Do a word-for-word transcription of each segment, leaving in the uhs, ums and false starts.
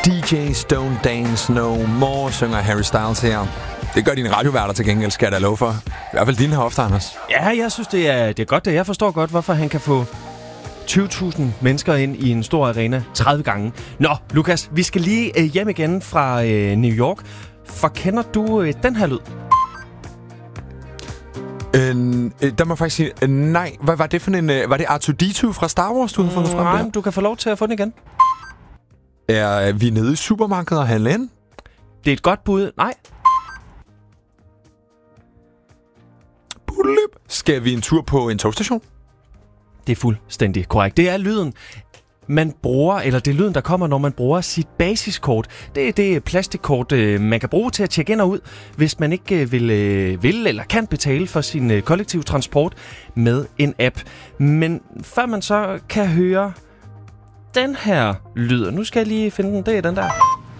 D J's don't dance no more, synger Harry Styles her. Det gør dine radioværter til gengæld, skal jeg da love for. I hvert fald dine her ofte, Anders. Ja, jeg synes, det er, det er godt. Det. Jeg forstår godt, hvorfor han kan få tyve tusind mennesker ind i en stor arena tredive gange. Nå, Lukas, vi skal lige øh, hjem igen fra øh, New York. For kender du øh, den her lyd? Øh, der må jeg faktisk sige, øh, nej. Hvad var det for en... Øh, var det R to D to fra Star Wars, du har fundet frem Nej, der? du kan få lov til at få den igen. Er vi nede i supermarkedet og handle ind? Det er et godt bud. Nej. Skal vi en tur på en togstation? Det er fuldstændig korrekt. Det er lyden, man bruger, eller det er lyden, der kommer, når man bruger sit basiskort. Det er det plastikkort, man kan bruge til at tjekke ind og ud, hvis man ikke vil, vil eller kan betale for sin kollektiv transport med en app. Men før man så kan høre den her lyd, nu skal jeg lige finde den, det er den der.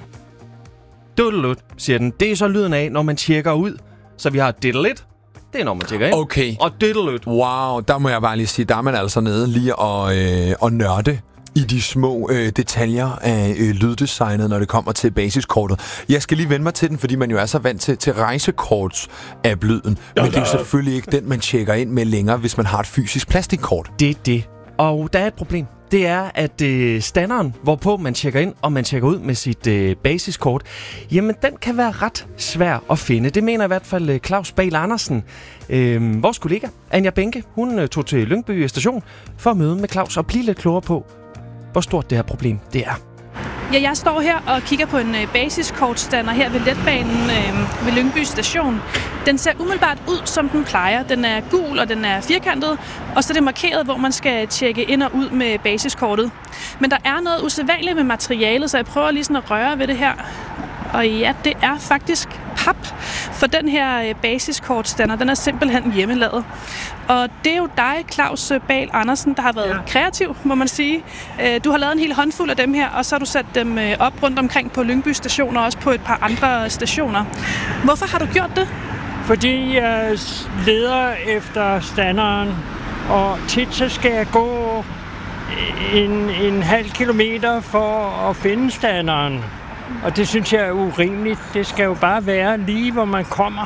Dudelut, siger den. Det er så lyden af, når man tjekker ud. Så vi har diddle-lit. Det er, når man tjekker ind. Okay. Og diddle-lit. Wow, der må jeg bare lige sige, der er man altså nede lige og, øh, og nørde i de små øh, detaljer af øh, lyddesignet, når det kommer til basiskortet. Jeg skal lige vende mig til den, fordi man jo er så vant til, til rejsekorts-app-lyden. Men det er jo selvfølgelig ikke den, man tjekker ind med længere, hvis man har et fysisk plastikkort. Det er det. Og der er et problem. Det er, at øh, standarden, hvorpå man tjekker ind, og man tjekker ud med sit øh, basiskort, jamen den kan være ret svær at finde. Det mener i hvert fald øh, Claus Bahl Andersen. Øh, vores kollega, Anja Benke, hun øh, tog til Lyngby station for at møde med Claus og blive lidt klogere på, hvor stort det her problem det er. Ja, jeg står her og kigger på en øh, basiskortstander her ved letbanen øh, ved Lyngby station. Den ser umiddelbart ud, som den plejer. Den er gul, og den er firkantet, og så er det markeret, hvor man skal tjekke ind og ud med basiskortet. Men der er noget usædvanligt med materialet, så jeg prøver lige sådan at røre ved det her. Og ja, det er faktisk pap, for den her basiskortstander, den er simpelthen hjemmelavet. Og det er jo dig, Claus Bahl Andersen, der har været ja. kreativ, må man sige. Du har lavet en hel håndfuld af dem her, og så har du sat dem op rundt omkring på Lyngby station og også på et par andre stationer. Hvorfor har du gjort det? Fordi jeg leder efter standeren, og tit så skal jeg gå en, en halv kilometer for at finde standeren. Og det synes jeg er urimeligt. Det skal jo bare være lige, hvor man kommer.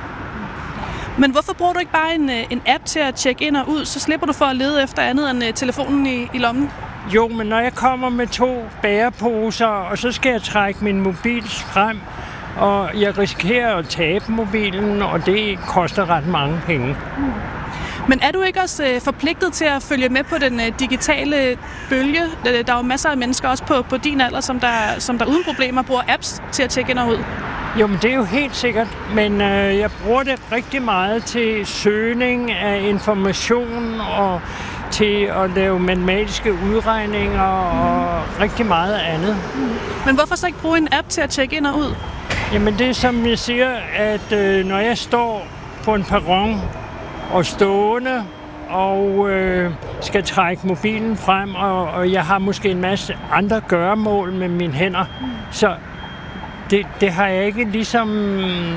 Men hvorfor bruger du ikke bare en, en app til at tjekke ind og ud? Så slipper du for at lede efter andet end telefonen i, i lommen. Jo, men når jeg kommer med to bæreposer, og så skal jeg trække min mobil frem, og jeg risikerer at tabe mobilen, og det koster ret mange penge. Mm. Men er du ikke også øh, forpligtet til at følge med på den øh, digitale bølge? Der er jo masser af mennesker også på, på din alder, som der, som der uden problemer bruger apps til at tjekke ind og ud. Jo, men det er jo helt sikkert, men øh, jeg bruger det rigtig meget til søgning af information og til at lave matematiske udregninger og mm. rigtig meget andet. Mm. Men hvorfor så ikke bruge en app til at tjekke ind og ud? Jamen det er som jeg siger, at øh, når jeg står på en perron og stående og øh, skal trække mobilen frem, og, og jeg har måske en masse andre gøremål med mine hænder, mm. så det, det har jeg ikke ligesom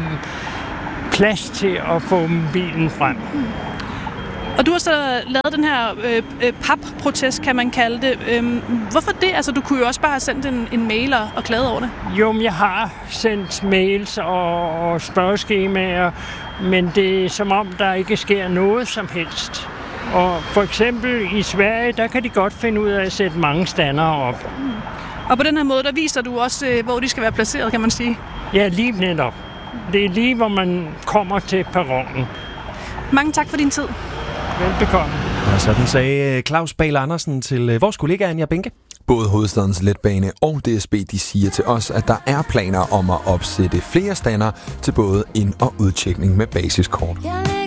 plads til at få mobilen frem. Mm. Og du har så lavet den her øh, øh, pap-protest, kan man kalde det. Øhm, hvorfor det? Altså, du kunne jo også bare have sendt en, en mail og, og klaget over det. Jo, men jeg har sendt mails og, og spørgeskemaer, men det er som om, der ikke sker noget som helst. Og for eksempel i Sverige, der kan de godt finde ud af at sætte mange standere op. Mm. Og på den her måde, der viser du også, øh, hvor de skal være placeret, kan man sige. Ja, lige netop. Det er lige, hvor man kommer til perronen. Mange tak for din tid. Velbekomme. Og sådan sagde Claus Bahl Andersen til vores kollega Anja Benke. Både Hovedstadens Letbane og D S B, de siger til os, at der er planer om at opsætte flere standere til både ind- og udtjekning med basiskort.